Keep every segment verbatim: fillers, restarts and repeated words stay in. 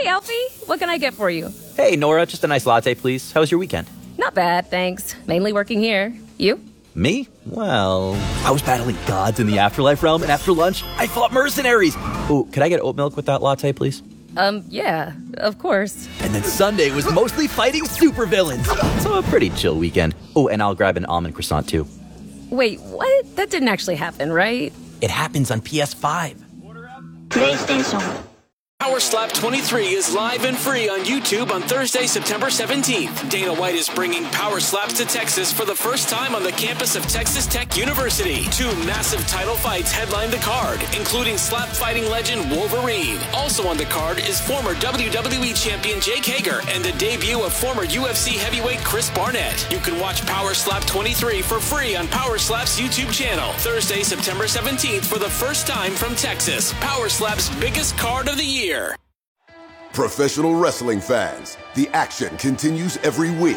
Hey, Alfie. What can I get for you? Hey, Nora. Just a nice latte, please. How was your weekend? Not bad, thanks. Mainly working here. You? Me? Well, I was battling gods in the afterlife realm, and after lunch, I fought mercenaries. Ooh, could I get oat milk with that latte, please? Um, yeah, of course. And then Sunday was mostly fighting supervillains. So a pretty chill weekend. Oh, and I'll grab an almond croissant, too. Wait, what? That didn't actually happen, right? It happens on P S five. PlayStation. Power Slap twenty-three is live and free on YouTube on Thursday, September seventeenth. Dana White is bringing Power Slaps to Texas for the first time on the campus of Texas Tech University. Two massive title fights headline the card, including slap fighting legend Wolverine. Also on the card is former W W E champion Jake Hager and the debut of former U F C heavyweight Chris Barnett. You can watch Power Slap twenty-three for free on Power Slap's YouTube channel. Thursday, September seventeenth for the first time from Texas. Power Slap's biggest card of the year. Professional wrestling fans, the action continues every week.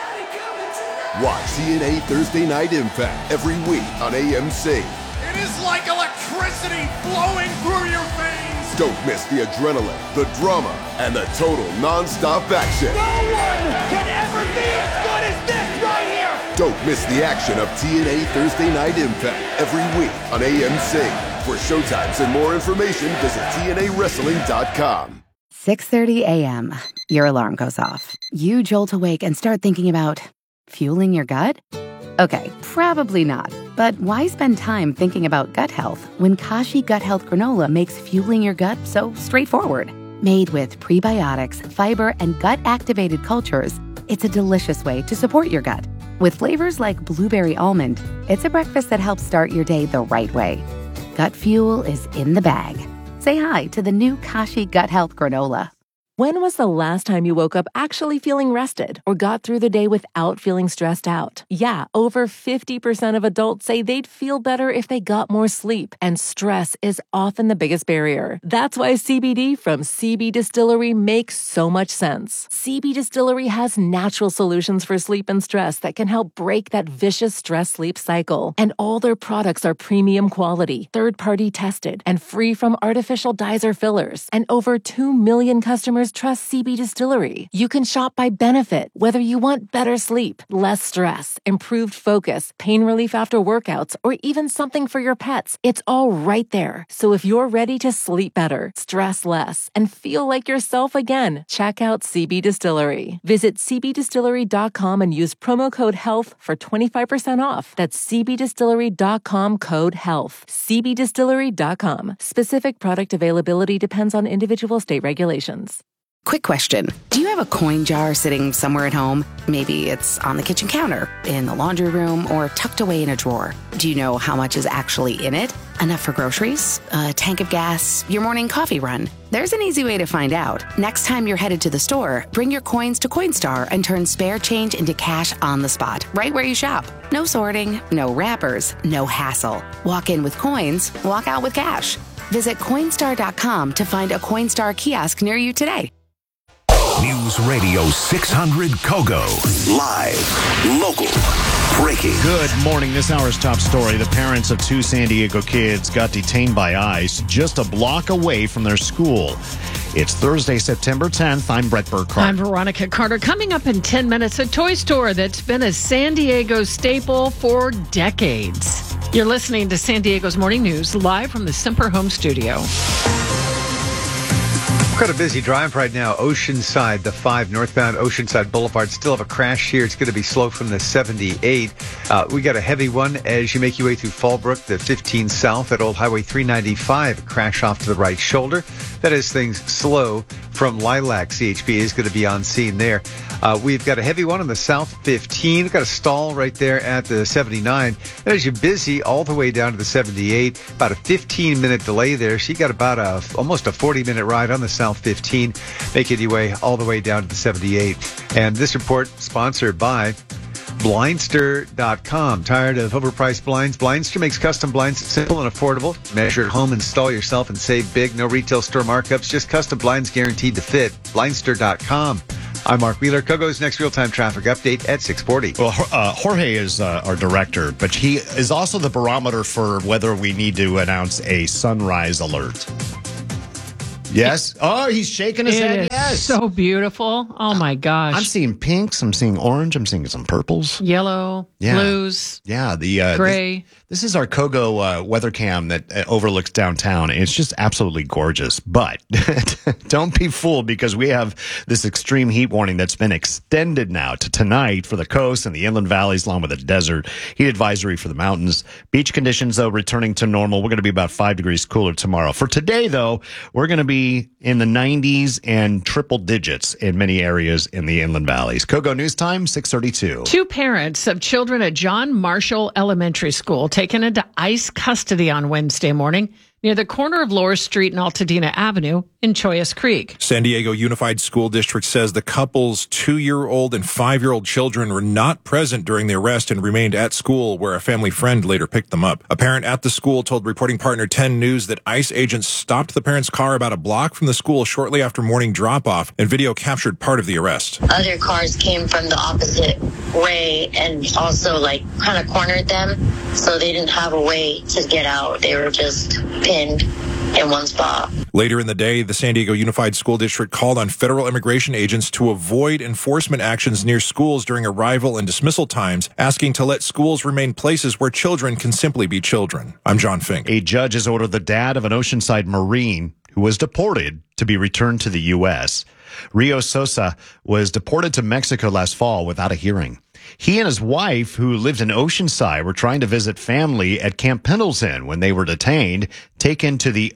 Watch T N A Thursday Night Impact every week on A M C. It is like electricity flowing through your veins. Don't miss the adrenaline, the drama, and the total non-stop action. No one can ever be as good as this right here. Don't miss the action of T N A Thursday Night Impact every week on A M C. For showtimes and more information, visit T N A wrestling dot com. six thirty a.m. Your alarm goes off. You jolt awake and start thinking about fueling your gut? Okay, probably not. But why spend time thinking about gut health when Kashi Gut Health Granola makes fueling your gut so straightforward? Made with prebiotics, fiber, and gut-activated cultures, it's a delicious way to support your gut. With flavors like blueberry almond, it's a breakfast that helps start your day the right way. Gut fuel is in the bag. Say hi to the new Kashi Gut Health Granola. When was the last time you woke up actually feeling rested or got through the day without feeling stressed out? Yeah, over fifty percent of adults say they'd feel better if they got more sleep, and stress is often the biggest barrier. That's why C B D from C B Distillery makes so much sense. C B Distillery has natural solutions for sleep and stress that can help break that vicious stress-sleep cycle. And all their products are premium quality, third-party tested, and free from artificial dyes or fillers. And over two million customers trust C B Distillery. You can shop by benefit, whether you want better sleep, less stress, improved focus, pain relief after workouts, or even something for your pets. It's all right there. So if you're ready to sleep better, stress less, and feel like yourself again, check out C B Distillery. Visit C B distillery dot com and use promo code HEALTH for twenty-five percent off. That's C B distillery dot com code HEALTH. C B distillery dot com. Specific product availability depends on individual state regulations. Quick question. Do you have a coin jar sitting somewhere at home? Maybe it's on the kitchen counter, in the laundry room, or tucked away in a drawer. Do you know how much is actually in it? Enough for groceries? A tank of gas? Your morning coffee run? There's an easy way to find out. Next time you're headed to the store, bring your coins to Coinstar and turn spare change into cash on the spot, right where you shop. No sorting, no wrappers, no hassle. Walk in with coins, walk out with cash. Visit Coinstar dot com to find a Coinstar kiosk near you today. News Radio six hundred Kogo. Live, local, breaking. Good morning. This hour's top story. The parents of two San Diego kids got detained by ICE just a block away from their school. It's Thursday, September tenth. I'm Brett Burkhardt. I'm Veronica Carter. Coming up in ten minutes, a toy store that's been a San Diego staple for decades. You're listening to San Diego's Morning News, live from the Semper Home Studio. Quite a busy drive right now. Oceanside, the five northbound Oceanside Boulevard. Still have a crash here. It's going to be slow from the seventy-eight. Uh, we got a heavy one as you make your way through Fallbrook, the fifteen south at Old Highway three ninety-five. Crash off to the right shoulder. That is things slow from Lilac. C H P is going to be on scene there. Uh, we've got a heavy one on the south fifteen. We've got a stall right there at the seventy-nine. And as you're busy all the way down to the seventy-eight, about a fifteen minute delay there. So you got about a almost a forty minute ride on the south fifteen, making your way all the way down to the seventy-eight. And this report sponsored by Blindster dot com. Tired of overpriced blinds? Blindster makes custom blinds simple and affordable. Measure at home, install yourself, and save big. No retail store markups, just custom blinds guaranteed to fit. Blindster dot com. I'm Mark Wheeler. Kogo's next real-time traffic update at six forty. Well, uh, Jorge is uh, our director, but he is also the barometer for whether we need to announce a sunrise alert. Yes. Oh, he's shaking his It head. is Yes. so beautiful. Oh my gosh. I'm seeing pinks. I'm seeing orange. I'm seeing some purples. Yellow, Yeah. blues, Yeah. The uh, gray. This, this is our Kogo uh, weather cam that uh, overlooks downtown. It's just absolutely gorgeous. But don't be fooled, because we have this extreme heat warning that's been extended now to tonight for the coast and the inland valleys, along with the desert. Heat advisory for the mountains. Beach conditions, though, returning to normal. We're going to be about five degrees cooler tomorrow. For today, though, we're going to be in the nineties and triple digits in many areas in the inland valleys. Kogo News Time, six thirty-two. Two parents of children at John Marshall Elementary School taken into ICE custody on Wednesday morning near the corner of Lower Street and Altadena Avenue in Chollas Creek. San Diego Unified School District says the couple's two-year-old and five-year-old children were not present during the arrest and remained at school, where a family friend later picked them up. A parent at the school told reporting partner ten News that ICE agents stopped the parents' car about a block from the school shortly after morning drop-off, and video captured part of the arrest. Other cars came from the opposite way and also like kind of cornered them, so they didn't have a way to get out. They were just pinned in one spot. Later in the day, the San Diego Unified School District called on federal immigration agents to avoid enforcement actions near schools during arrival and dismissal times, asking to let schools remain places where children can simply be children. I'm John Fink. A judge has ordered the dad of an Oceanside Marine who was deported to be returned to the U S. Rio Sosa was deported to Mexico last fall without a hearing. He and his wife, who lived in Oceanside, were trying to visit family at Camp Pendleton when they were detained, taken to the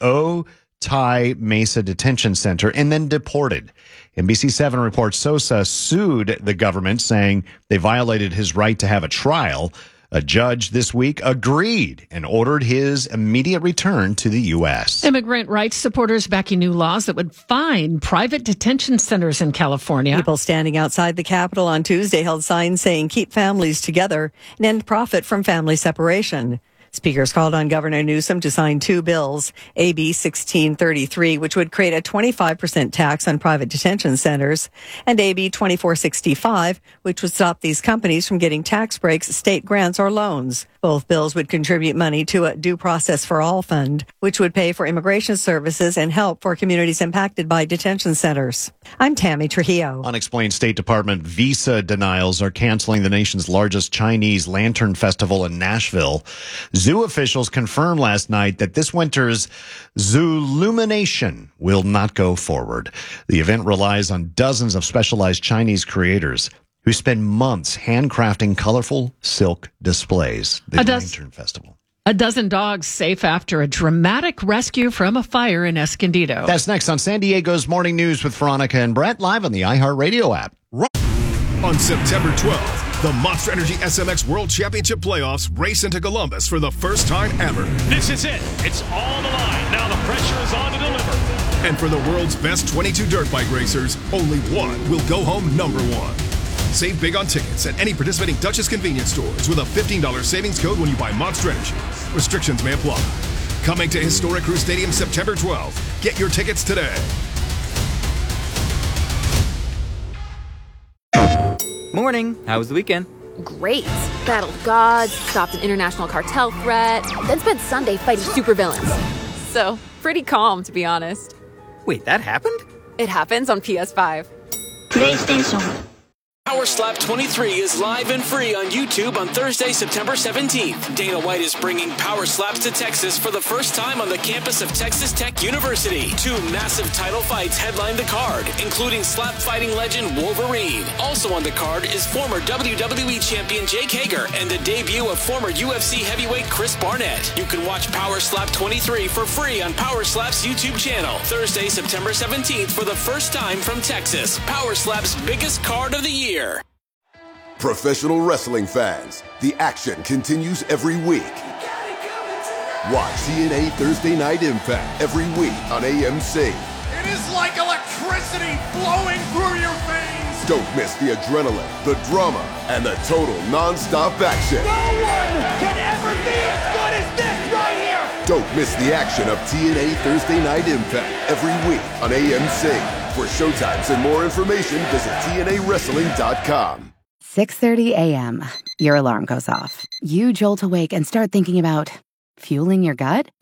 Otay Mesa Detention Center, and then deported. N B C seven reports Sosa sued the government, saying they violated his right to have a trial. A judge this week agreed and ordered his immediate return to the U S. Immigrant rights supporters backing new laws that would fine private detention centers in California. People standing outside the Capitol on Tuesday held signs saying keep families together and end profit from family separation. Speakers called on Governor Newsom to sign two bills, A B sixteen thirty-three, which would create a twenty-five percent tax on private detention centers, and A B twenty-four sixty-five, which would stop these companies from getting tax breaks, state grants, or loans. Both bills would contribute money to a Due Process for All fund, which would pay for immigration services and help for communities impacted by detention centers. I'm Tammy Trujillo. Unexplained State Department visa denials are canceling the nation's largest Chinese Lantern Festival in Nashville. Zoo officials confirmed last night that this winter's Zoolumination will not go forward. The event relies on dozens of specialized Chinese creators who spend months handcrafting colorful silk displays. The A does- Lantern Festival. A dozen dogs safe after a dramatic rescue from a fire in Escondido. That's next on San Diego's Morning News with Veronica and Brett, live on the iHeartRadio app. On September twelfth, the Monster Energy S M X World Championship Playoffs race into Columbus for the first time ever. This is it. It's all the line. Now the pressure is on to deliver. And for the world's best twenty-two dirt bike racers, only one will go home number one. Save big on tickets at any participating Dutchess convenience stores with a fifteen dollars savings code when you buy Monster Energy. Restrictions may apply. Coming to Historic Crew Stadium September twelfth. Get your tickets today. Morning. How was the weekend? Great. Battled gods, stopped an international cartel threat, then spent Sunday fighting supervillains. So, pretty calm, to be honest. Wait, that happened? It happens on P S five. PlayStation. Power Slap twenty-three is live and free on YouTube on Thursday, September seventeenth. Dana White is bringing Power Slaps to Texas for the first time on the campus of Texas Tech University. Two massive title fights headline the card, including slap fighting legend Wolverine. Also on the card is former W W E champion Jake Hager and the debut of former U F C heavyweight Chris Barnett. You can watch Power Slap twenty-three for free on Power Slap's YouTube channel. Thursday, September seventeenth for the first time from Texas. Power Slap's biggest card of the year. Professional wrestling fans, the action continues every week. Watch T N A Thursday Night Impact every week on A M C. It is like electricity flowing through your veins. Don't miss the adrenaline, the drama, and the total non-stop action. No one can ever be as good as this right here. Don't miss the action of T N A Thursday Night Impact every week on A M C. For showtimes and more information, visit T N A wrestling dot com. six thirty a.m. Your alarm goes off. You jolt awake and start thinking about fueling your gut?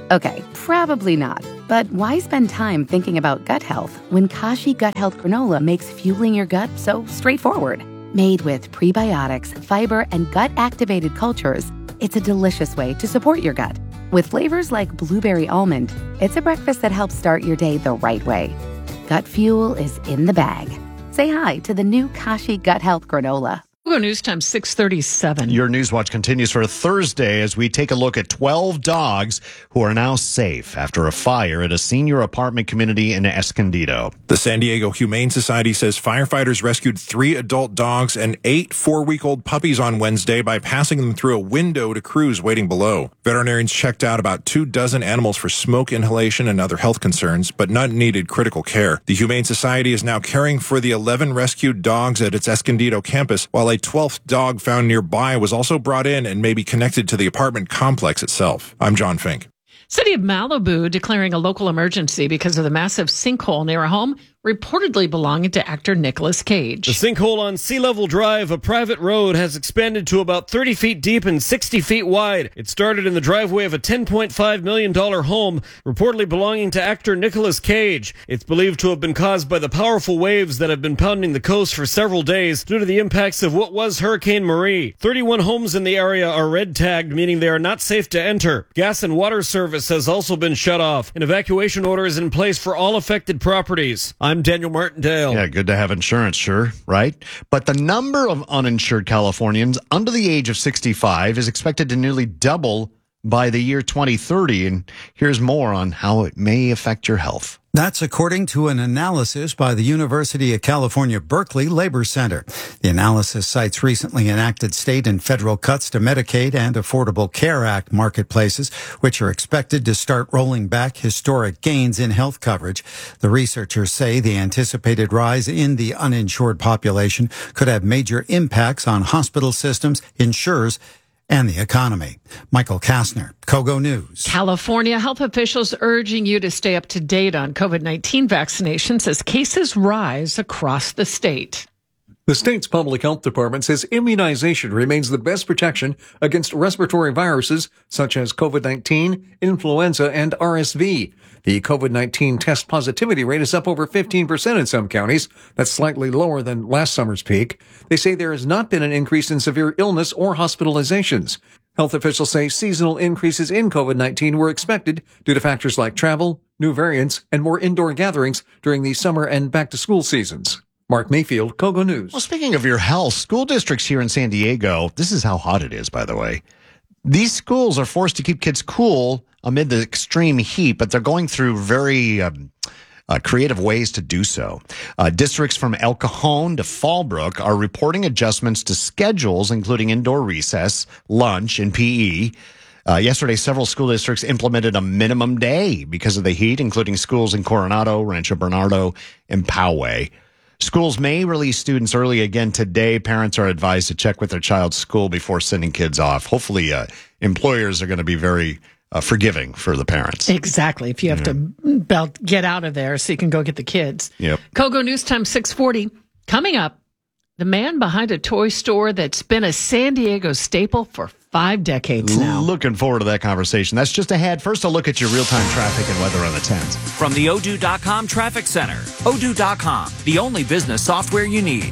Okay, probably not. But why spend time thinking about gut health when Kashi Gut Health Granola makes fueling your gut so straightforward? Made with prebiotics, fiber, and gut-activated cultures, it's a delicious way to support your gut. With flavors like blueberry almond, it's a breakfast that helps start your day the right way. Gut fuel is in the bag. Say hi to the new Kashi Gut Health Granola. Go News Time six thirty-seven. Your News Watch continues for Thursday as we take a look at twelve dogs who are now safe after a fire at a senior apartment community in Escondido. The San Diego Humane Society says firefighters rescued three adult dogs and eight four-week-old puppies on Wednesday by passing them through a window to crews waiting below. Veterinarians checked out about two dozen animals for smoke inhalation and other health concerns, but none needed critical care. The Humane Society is now caring for the eleven rescued dogs at its Escondido campus, while a twelfth dog found nearby was also brought in and may be connected to the apartment complex itself. I'm John Fink. City of Malibu declaring a local emergency because of the massive sinkhole near a home reportedly belonging to actor Nicolas Cage. The sinkhole on Sea Level Drive, a private road, has expanded to about thirty feet deep and sixty feet wide. It started in the driveway of a ten point five million dollars home, reportedly belonging to actor Nicolas Cage. It's believed to have been caused by the powerful waves that have been pounding the coast for several days due to the impacts of what was Hurricane Marie. thirty-one homes in the area are red tagged, meaning they are not safe to enter. Gas and water service has also been shut off. An evacuation order is in place for all affected properties. I'm Daniel Martindale. Yeah, good to have insurance, sure, right? But the number of uninsured Californians under the age of sixty-five is expected to nearly double by the year twenty thirty. And here's more on how it may affect your health. That's according to an analysis by the University of California, Berkeley Labor Center. The analysis cites recently enacted state and federal cuts to Medicaid and Affordable Care Act marketplaces, which are expected to start rolling back historic gains in health coverage. The researchers say the anticipated rise in the uninsured population could have major impacts on hospital systems, insurers, and the economy. Michael Kastner, Kogo News. California health officials urging you to stay up to date on COVID nineteen vaccinations as cases rise across the state. The state's public health department says immunization remains the best protection against respiratory viruses such as COVID nineteen, influenza, and R S V. The COVID nineteen test positivity rate is up over fifteen percent in some counties. That's slightly lower than last summer's peak. They say there has not been an increase in severe illness or hospitalizations. Health officials say seasonal increases in COVID nineteen were expected due to factors like travel, new variants, and more indoor gatherings during the summer and back-to-school seasons. Mark Mayfield, Kogo News. Well, speaking of your health, school districts here in San Diego, this is how hot it is, by the way. These schools are forced to keep kids cool amid the extreme heat, but they're going through very um, uh, creative ways to do so. Uh, districts from El Cajon to Fallbrook are reporting adjustments to schedules, including indoor recess, lunch, and P E. Uh, yesterday, several school districts implemented a minimum day because of the heat, including schools in Coronado, Rancho Bernardo, and Poway. Schools may release students early again today. Parents are advised to check with their child's school before sending kids off. Hopefully, uh, employers are going to be very uh, forgiving for the parents. Exactly. If you have Yeah. to belt, get out of there so you can go get the kids. Yep. Kogo News Time six forty. Coming up, the man behind a toy store that's been a San Diego staple for five decades now. Looking forward to that conversation. That's just ahead. First, a look at your real-time traffic and weather on the tens. From the Odoo dot com Traffic Center. Odoo dot com, the only business software you need.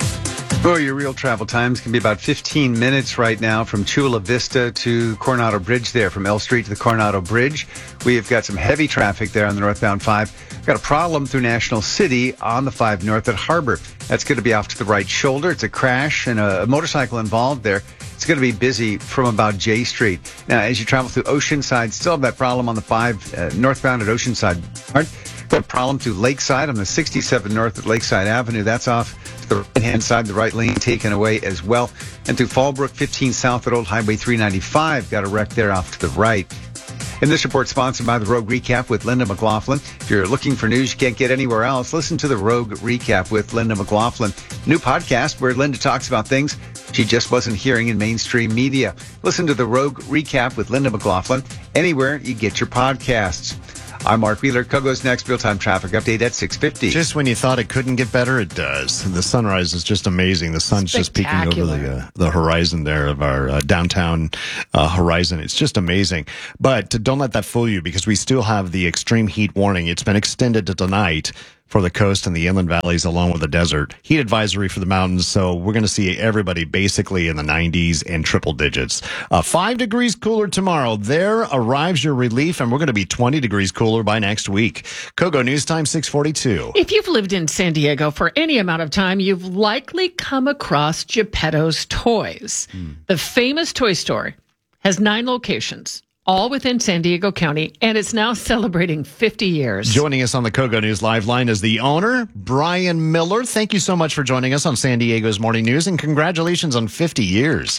Oh, your real travel times can be about fifteen minutes right now from Chula Vista to Coronado Bridge there, from L Street to the Coronado Bridge. We have got some heavy traffic there on the northbound five. Got a problem through National City on the five north at Harbor. That's going to be off to the right shoulder. It's a crash and a motorcycle involved there. It's going to be busy from about J Street. Now, as you travel through Oceanside, still have that problem on the five uh, northbound at Oceanside. Got a problem through Lakeside on the sixty-seven north at Lakeside Avenue. That's off to the right-hand side, the right lane taken away as well. And through Fallbrook, fifteen south at Old Highway three ninety-five. Got a wreck there off to the right. And this report sponsored by the Rogue Recap with Linda McLaughlin. If you're looking for news you can't get anywhere else, listen to the Rogue Recap with Linda McLaughlin. New podcast where Linda talks about things she just wasn't hearing in mainstream media. Listen to the Rogue Recap with Linda McLaughlin anywhere you get your podcasts. I'm Mark Wheeler. Kogo's next real-time traffic update at six fifty. Just when you thought it couldn't get better, it does. The sunrise is just amazing. The sun's just peeking over the uh, the horizon there of our uh, downtown uh, horizon. It's just amazing. But don't let that fool you, because we still have the extreme heat warning. It's been extended to tonight for the coast and the inland valleys along with the desert. Heat advisory for the mountains. So we're going to see everybody basically in the nineties and triple digits. Uh, five degrees cooler tomorrow. There arrives your relief, and we're going to be twenty degrees cooler by next week. Kogo News Time six forty-two. If you've lived in San Diego for any amount of time, you've likely come across Geppetto's Toys. Hmm. The famous toy store has nine locations, all within San Diego County, and it's now celebrating fifty years. Joining us on the Kogo News Live line is the owner, Brian Miller. Thank you so much for joining us on San Diego's Morning News, and congratulations on fifty years.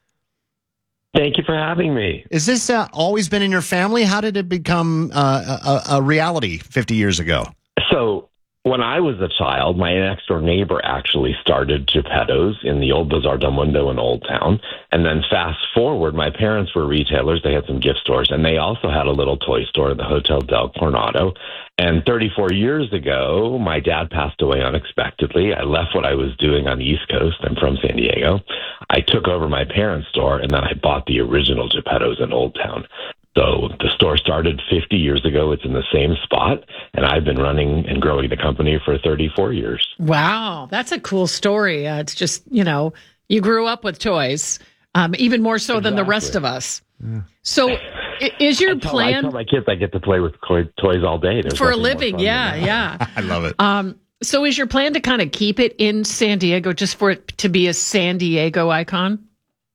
Thank you for having me. Is this uh, always been in your family? How did it become uh, a, a reality fifty years ago? So when I was a child, my next door neighbor actually started Geppetto's in the old Bazaar del Mundo in Old Town. And then fast forward, my parents were retailers. They had some gift stores, and they also had a little toy store at the Hotel del Coronado. And thirty-four years ago, my dad passed away unexpectedly. I left what I was doing on the East Coast. I'm from San Diego. I took over my parents' store, and then I bought the original Geppetto's in Old Town. So the store started fifty years ago. It's in the same spot, and I've been running and growing the company for thirty-four years. Wow, that's a cool story. Uh, it's just, you know, you grew up with toys, um, even more so exactly. than the rest of us. Yeah. So i- is your I tell, plan... I tell my kids I get to play with toys all day. There's for a living, yeah, yeah. I love it. Um, so is your plan to kind of keep it in San Diego just for it to be a San Diego icon?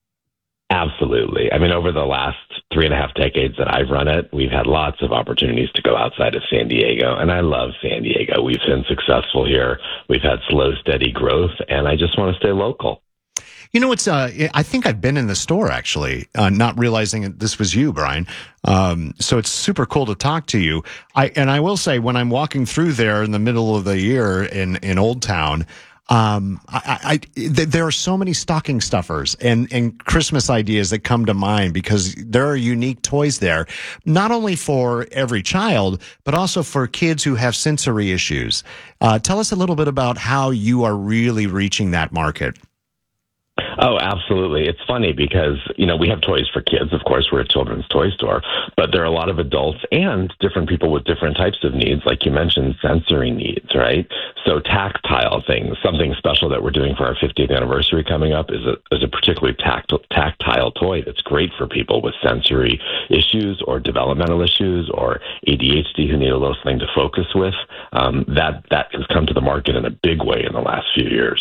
Absolutely. I mean, over the last three and a half decades that I've run it, we've had lots of opportunities to go outside of San Diego, and I love San Diego. We've been successful here. We've had slow, steady growth, and I just want to stay local. You know, it's. Uh, I think I've been in the store, actually, uh, not realizing that this was you, Brian. Um, so it's super cool to talk to you. I And I will say, when I'm walking through there in the middle of the year in, in Old Town, Um, I, I, th- there are so many stocking stuffers and, and Christmas ideas that come to mind, because there are unique toys there, not only for every child, but also for kids who have sensory issues. Uh, tell us a little bit about how you are really reaching that market. Oh, absolutely. It's funny because, you know, we have toys for kids. Of course, we're a children's toy store, but there are a lot of adults and different people with different types of needs. Like you mentioned, sensory needs, right? So tactile things, something special that we're doing for our fiftieth anniversary coming up is a, is a particularly tactile, tactile toy that's great for people with sensory issues or developmental issues or A D H D who need a little something to focus with. Um, that, that has come to the market in a big way in the last few years.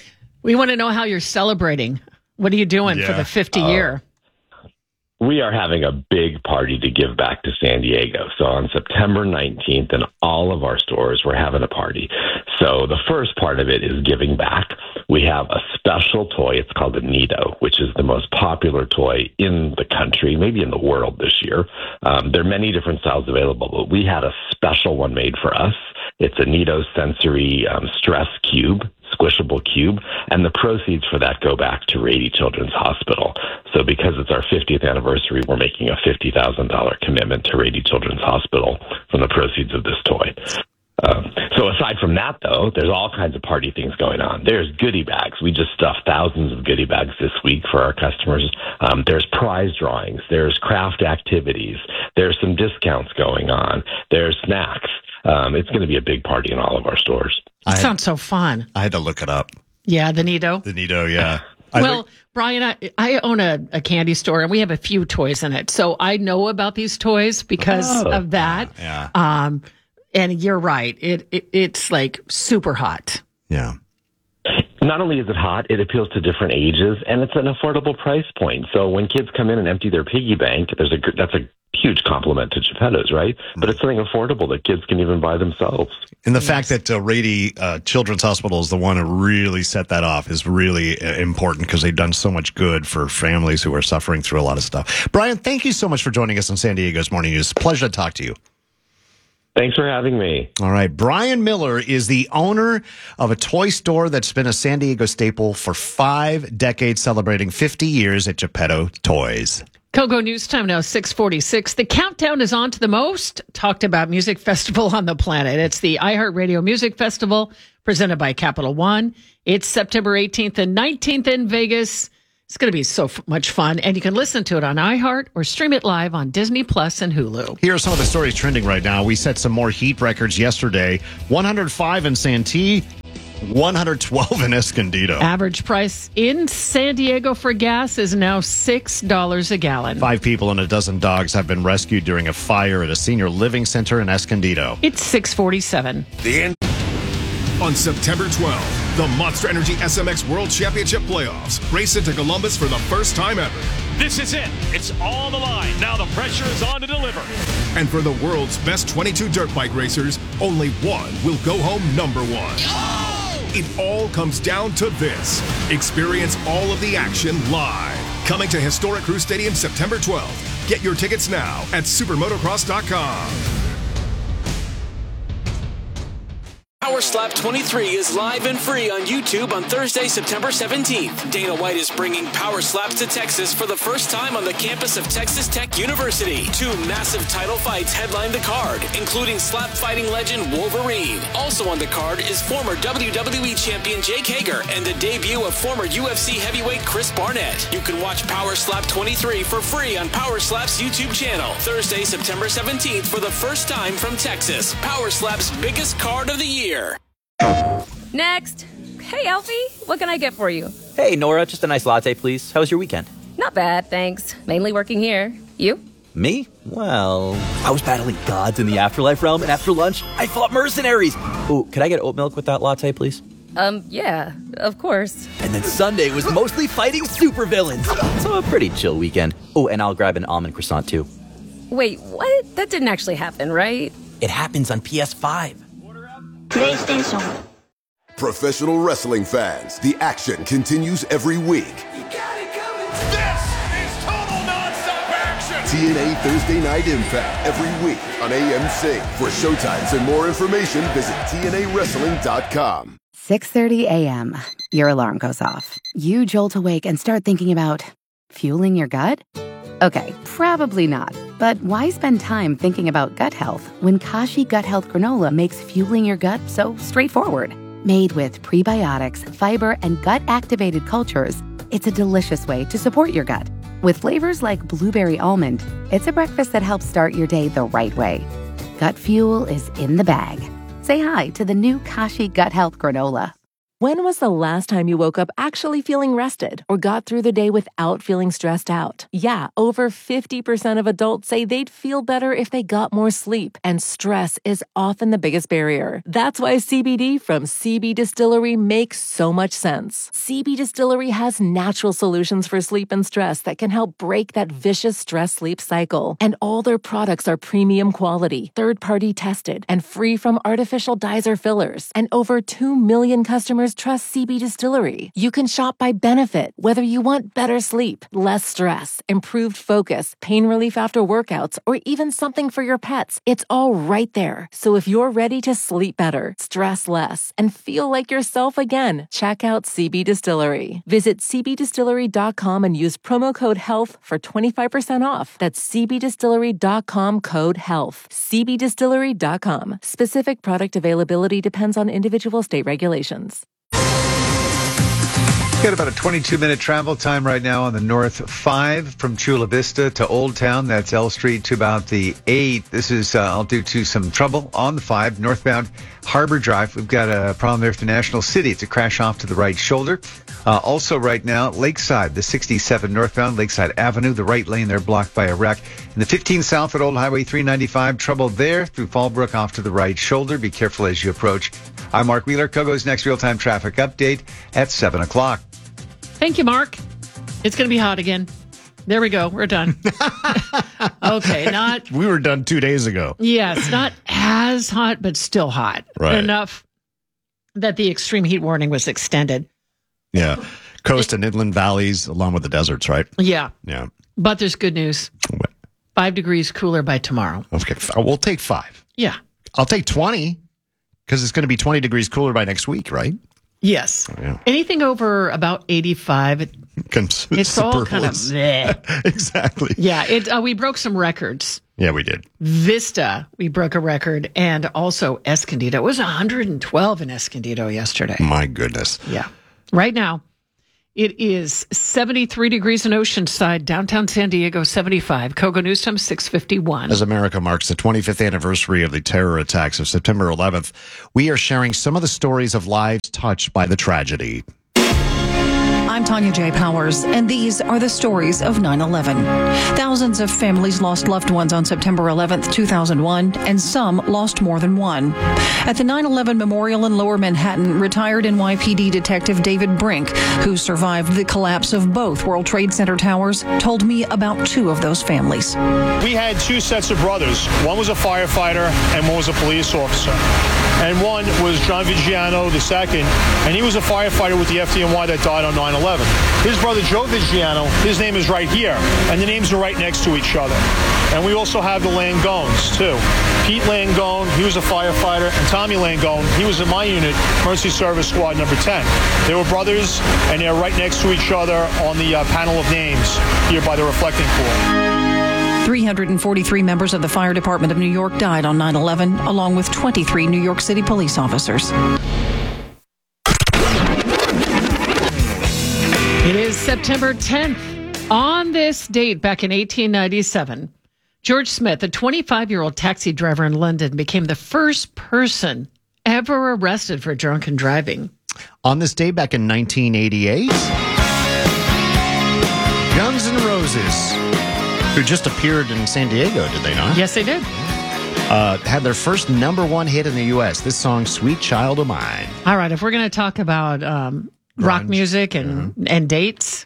We want to know how you're celebrating. What are you doing yeah. for the fifty year? Uh, we are having a big party to give back to San Diego. So on September nineteenth, in all of our stores, we're having a party. So the first part of it is giving back. We have a special toy. It's called the Nido, which is the most popular toy in the country, maybe in the world this year. Um, there are many different styles available, but we had a special one made for us. It's a Nido sensory um, stress cube, squishable cube, and the proceeds for that go back to Rady Children's Hospital. So because it's our fiftieth anniversary, we're making a fifty thousand dollars commitment to Rady Children's Hospital from the proceeds of this toy. Um, so aside from that, though, there's all kinds of party things going on. There's goodie bags. We just stuffed thousands of goodie bags this week for our customers. Um, there's prize drawings. There's craft activities. There's some discounts going on. There's snacks. Um, it's going to be a big party in all of our stores. It sounds so fun. I had to look it up. Yeah, the Nido. The Nido, yeah. Well, Brian, I, I own a, a candy store, and we have a few toys in it. So I know about these toys because oh, of that. Yeah. Um, and you're right. It, it It's like super hot. Yeah. Not only is it hot, it appeals to different ages, and it's an affordable price point. So when kids come in and empty their piggy bank, there's a that's a huge compliment to Geppetto's, right? But it's something affordable that kids can even buy themselves. And the yes. fact that uh, Rady uh, Children's Hospital is the one to really set that off is really uh, important, because they've done so much good for families who are suffering through a lot of stuff. Brian, thank you so much for joining us on San Diego's Morning News. Pleasure to talk to you. Thanks for having me. All right. Brian Miller is the owner of a toy store that's been a San Diego staple for five decades, celebrating fifty years at Geppetto Toys. Kogo News Time now, six forty-six. The countdown is on to the most talked about music festival on the planet. It's the iHeartRadio Music Festival presented by Capital One. It's September eighteenth and nineteenth in Vegas. It's going to be so f- much fun, and you can listen to it on iHeart or stream it live on Disney Plus and Hulu. Here are some of the stories trending right now. We set some more heat records yesterday. one hundred five in Santee, one hundred twelve in Escondido. Average price in San Diego for gas is now six dollars a gallon. Five people and a dozen dogs have been rescued during a fire at a senior living center in Escondido. It's six forty-seven. The end. On September twelfth, the Monster Energy S M X World Championship Playoffs race into Columbus for the first time ever. This is it. It's all the line. Now the pressure is on to deliver. And for the world's best twenty-two dirt bike racers, only one will go home number one. Oh! It all comes down to this. Experience all of the action live. Coming to historic Crew Stadium September twelfth. Get your tickets now at supermotocross dot com. Power Slap twenty-three is live and free on YouTube on Thursday, September seventeenth. Dana White is bringing Power Slaps to Texas for the first time on the campus of Texas Tech University. Two massive title fights headline the card, including slap fighting legend Wolverine. Also on the card is former W W E champion Jake Hager and the debut of former U F C heavyweight Chris Barnett. You can watch Power Slap twenty-three for free on Power Slap's YouTube channel. Thursday, September seventeenth for the first time from Texas. Power Slap's biggest card of the year. Next. Hey, Alfie, what can I get for you? Hey, Nora, just a nice latte, please. How was your weekend? Not bad, thanks. Mainly working here. You? Me? Well, I was battling gods in the afterlife realm, and after lunch, I fought mercenaries. Ooh, could I get oat milk with that latte, please? Um, yeah, of course. And then Sunday was mostly fighting supervillains. So a pretty chill weekend. Oh, and I'll grab an almond croissant, too. Wait, what? That didn't actually happen, right? It happens on P S five. PlayStation. Professional wrestling fans, the action continues every week. This is total nonstop action. T N A Thursday Night Impact every week on A M C. For showtimes and more information, visit T N A wrestling dot com. six thirty a.m. Your alarm goes off. You jolt awake and start thinking about fueling your gut? Okay, probably not. But why spend time thinking about gut health when Kashi Gut Health Granola makes fueling your gut so straightforward? Made with prebiotics, fiber, and gut-activated cultures, it's a delicious way to support your gut. With flavors like blueberry almond, it's a breakfast that helps start your day the right way. Gut fuel is in the bag. Say hi to the new Kashi Gut Health Granola. When was the last time you woke up actually feeling rested or got through the day without feeling stressed out? Yeah, over fifty percent of adults say they'd feel better if they got more sleep, and stress is often the biggest barrier. That's why C B D from C B Distillery makes so much sense. C B Distillery has natural solutions for sleep and stress that can help break that vicious stress-sleep cycle. And all their products are premium quality, third-party tested, and free from artificial dyes or fillers. And over two million customers trust C B Distillery. You can shop by benefit, whether you want better sleep, less stress, improved focus, pain relief after workouts, or even something for your pets. It's all right there. So if you're ready to sleep better, stress less, and feel like yourself again, check out C B Distillery. Visit C B distillery dot com and use promo code HEALTH for twenty-five percent off. That's C B distillery dot com code HEALTH. C B distillery dot com. Specific product availability depends on individual state regulations. Got about a twenty-two minute travel time right now on the North five from Chula Vista to Old Town. That's L Street to about the eight. This is, uh, I'll due to some trouble on the five, northbound Harbor Drive. We've got a problem there for National City. It's a crash off to the right shoulder. Uh, also right now, Lakeside, the sixty-seven northbound Lakeside Avenue, the right lane there blocked by a wreck. And the fifteen south at Old Highway three ninety-five, trouble there through Fallbrook off to the right shoulder. Be careful as you approach. I'm Mark Wheeler. Kogo's next real-time traffic update at seven o'clock. Thank you, Mark. It's going to be hot again. There we go. We're done. Okay, not... We were done two days ago. Yes, not as hot, but still hot. Right. Enough that the extreme heat warning was extended. Yeah. Coast and inland valleys along with the deserts, right? Yeah. Yeah. But there's good news. Five degrees cooler by tomorrow. Okay. We'll take five. Yeah. I'll take twenty because it's going to be twenty degrees cooler by next week, right? Yes. Yeah. Anything over about eighty-five, it, Cons- it's all kind of bleh. Exactly. Yeah, it, uh, we broke some records. Yeah, we did. Vista, we broke a record, and also Escondido. It was one hundred twelve in Escondido yesterday. My goodness. Yeah. Right now, it is seventy-three degrees in Oceanside, downtown San Diego, seventy-five. Kogo Newsom, six fifty-one. As America marks the twenty-fifth anniversary of the terror attacks of September eleventh, we are sharing some of the stories of lives touched by the tragedy. I'm Tanya J. Powers, and these are the stories of nine eleven. Thousands of families lost loved ones on September eleventh, two thousand one, and some lost more than one. At the nine eleven Memorial in Lower Manhattan, retired N Y P D Detective David Brink, who survived the collapse of both World Trade Center towers, told me about two of those families. We had two sets of brothers. One was a firefighter and one was a police officer. And one was John Vigiano, the second, and he was a firefighter with the F D N Y that died on nine eleven. His brother, Joe Vigiano, his name is right here, and the names are right next to each other. And we also have the Langones, too. Pete Langone, he was a firefighter, and Tommy Langone, he was in my unit, Mercy Service Squad number ten. They were brothers, and they're right next to each other on the uh, panel of names here by the reflecting pool. three hundred forty-three members of the Fire Department of New York died on nine eleven, along with twenty-three New York City police officers. It is September tenth. On this date, back in eighteen ninety-seven, George Smith, a twenty-five-year-old taxi driver in London, became the first person ever arrested for drunken driving. On this day, back in nineteen eighty-eight, Guns N' Roses, who just appeared in San Diego, did they not? Yes, they did. Uh, had their first number one hit in the U S. This song, Sweet Child of Mine. All right, if we're going to talk about um, rock music and, mm-hmm. and dates.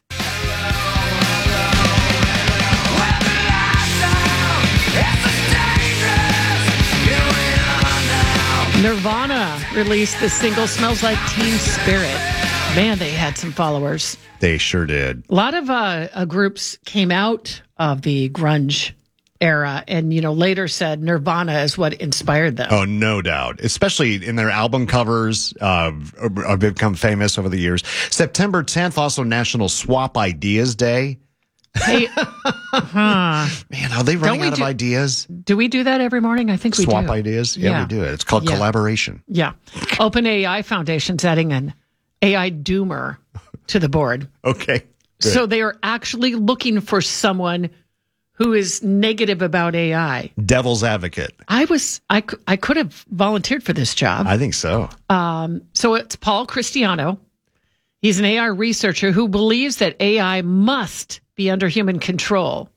Nirvana released the single Smells Like Teen Spirit. Man, they had some followers. They sure did. A lot of uh, uh, groups came out of the grunge era and, you know, later said Nirvana is what inspired them. Oh, no doubt. Especially in their album covers, uh, have become famous over the years. September tenth, also National Swap Ideas Day. Hey, huh. Man, are they running out of do, ideas? Do we do that every morning? I think we Swap do. Swap ideas? Yeah, yeah, we do it. It's called yeah. collaboration. Yeah. OpenAI Foundation's adding an A I doomer to the board. Okay. Good. So they are actually looking for someone who is negative about A I. Devil's advocate. I was, I, I could have volunteered for this job. I think so. Um, so it's Paul Cristiano. He's an A I researcher who believes that A I must be under human control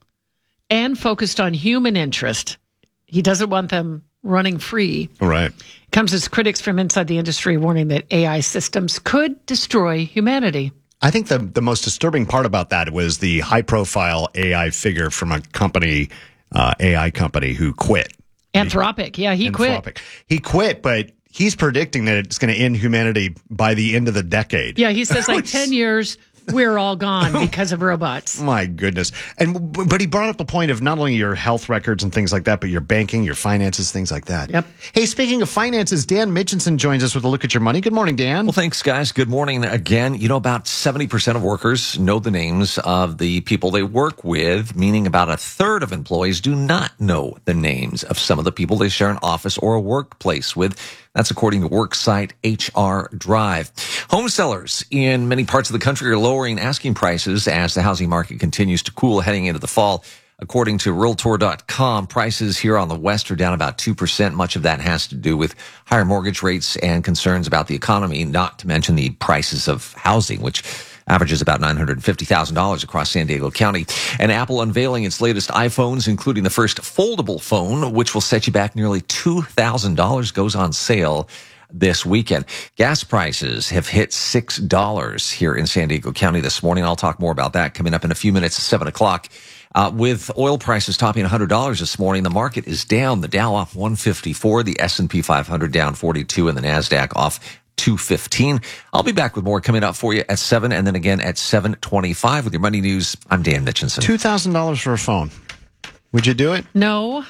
and focused on human interest. He doesn't want them running free. Right. Comes as critics from inside the industry warning that A I systems could destroy humanity. I think the, the most disturbing part about that was the high-profile A I figure from a company, uh, A I company, who quit. Anthropic. Yeah, he Anthropic. quit. He quit, but he's predicting that it's going to end humanity by the end of the decade. Yeah, he says like ten years, we're all gone because of robots. My goodness. And but he brought up the point of not only your health records and things like that, but your banking, your finances, things like that. Yep. Hey, speaking of finances, Dan Mitchinson joins us with a look at your money. Good morning, Dan. Well, thanks, guys. Good morning again. You know, about seventy percent of workers know the names of the people they work with, meaning about a third of employees do not know the names of some of the people they share an office or a workplace with. That's according to worksite H R Drive. Home sellers in many parts of the country are lowering asking prices as the housing market continues to cool heading into the fall. According to Realtor dot com, prices here on the West are down about two percent. Much of that has to do with higher mortgage rates and concerns about the economy, not to mention the prices of housing, which averages about nine hundred fifty thousand dollars across San Diego County. And Apple unveiling its latest iPhones, including the first foldable phone, which will set you back nearly two thousand dollars, goes on sale this weekend. Gas prices have hit six dollars here in San Diego County this morning. I'll talk more about that coming up in a few minutes at seven o'clock. Uh, with oil prices topping one hundred dollars this morning, the market is down. The Dow off one fifty-four, the S and P five hundred down forty-two, and the NASDAQ off two fifteen. I'll be back with more coming up for you at seven and then again at seven twenty-five with your money news. I'm Dan Mitchinson. two thousand dollars for a phone. Would you do it? No,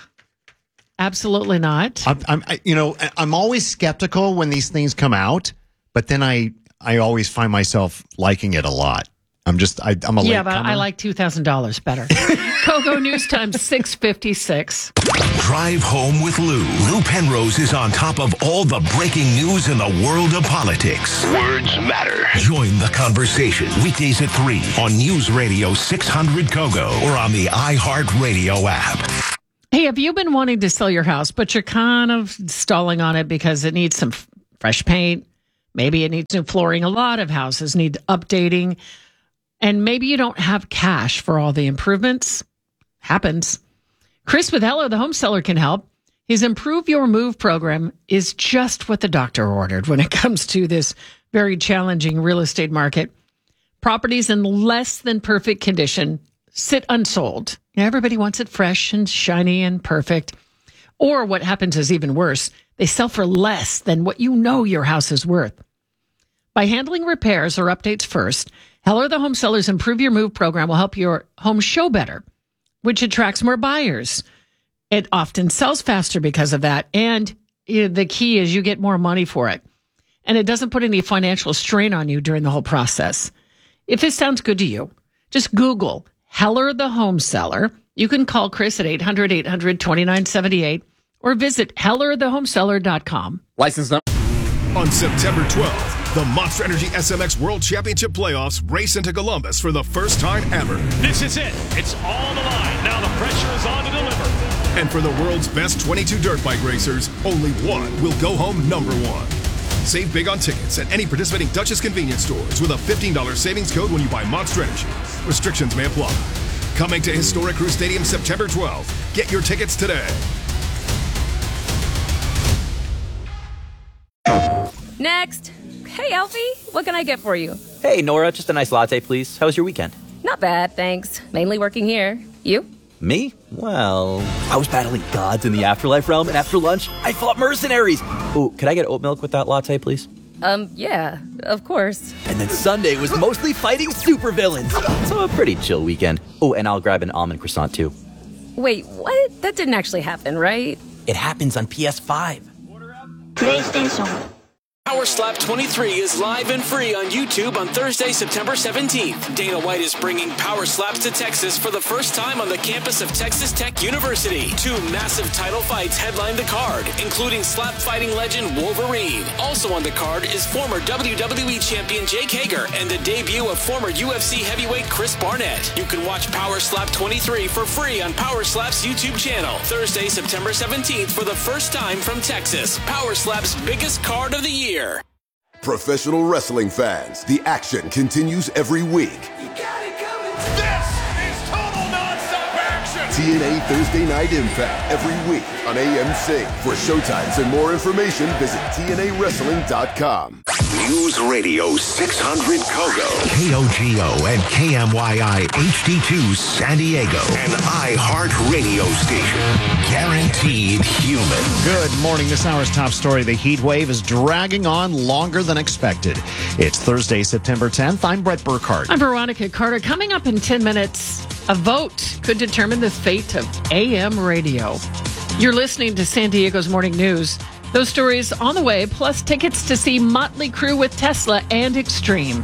absolutely not. I'm, I'm I, you know, I'm always skeptical when these things come out, but then I, I always find myself liking it a lot. I'm just, I, I'm a Yeah, late but comer. I like two thousand dollars better. Kogo News Time six fifty-six. Drive home with Lou. Lou Penrose is on top of all the breaking news in the world of politics. Words matter. Join the conversation weekdays at three on News Radio six hundred Kogo or on the iHeartRadio app. Hey, have you been wanting to sell your house, but you're kind of stalling on it because it needs some f- fresh paint? Maybe it needs new flooring. A lot of houses need updating. And maybe you don't have cash for all the improvements. Happens. Chris with Hello, the Home Seller, can help. His Improve Your Move program is just what the doctor ordered when it comes to this very challenging real estate market. Properties in less than perfect condition sit unsold. You know, everybody wants it fresh and shiny and perfect. Or what happens is even worse. They sell for less than what you know your house is worth. By handling repairs or updates first, Heller the Home Seller's Improve Your Move program will help your home show better, which attracts more buyers. It often sells faster because of that. And the key is you get more money for it. And it doesn't put any financial strain on you during the whole process. If this sounds good to you, just Google Heller the Home Seller. You can call Chris at eight hundred, eight hundred, twenty-nine seventy-eight or visit heller the home seller dot com. License number. On September twelfth, the Monster Energy S M X World Championship Playoffs race into Columbus for the first time ever. This is it. It's all on the line. Now the pressure is on to deliver. And for the world's best twenty-two dirt bike racers, only one will go home number one. Save big on tickets at any participating Duchess convenience stores with a fifteen dollars savings code when you buy Monster Energy. Restrictions may apply. Coming to historic Crew Stadium September twelfth. Get your tickets today. Next. Hey, Alfie, what can I get for you? Hey, Nora, just a nice latte, please. How was your weekend? Not bad, thanks. Mainly working here. You? Me? Well, I was battling gods in the afterlife realm, and after lunch, I fought mercenaries. Ooh, could I get oat milk with that latte, please? Um, yeah, of course. And then Sunday was mostly fighting supervillains. So a pretty chill weekend. Oh, and I'll grab an almond croissant, too. Wait, what? That didn't actually happen, right? It happens on P S five. PlayStation. Power Slap twenty-three is live and free on YouTube on Thursday, September seventeenth. Dana White is bringing Power Slaps to Texas for the first time on the campus of Texas Tech University. Two massive title fights headline the card, including slap fighting legend Wolverine. Also on the card is former W W E champion Jake Hager and the debut of former U F C heavyweight Chris Barnett. You can watch Power Slap twenty-three for free on Power Slap's YouTube channel. Thursday, September seventeenth for the first time from Texas. Power Slap's biggest card of the year. Professional wrestling fans, the action continues every week. This is total nonstop action. T N A Thursday Night Impact every week on A M C. For showtimes and more information, visit T N A wrestling dot com. News Radio six hundred Kogo, K O G O and K M Y I H D two San Diego, an iHeart radio station. Guaranteed human. Good morning. This hour's top story. The heat wave is dragging on longer than expected. It's Thursday, September tenth. I'm Brett Burkhardt. I'm Veronica Carter. Coming up in ten minutes, a vote could determine the fate of A M radio. You're listening to San Diego's Morning News. Those stories on the way, plus tickets to see Motley Crue with Tesla and Extreme.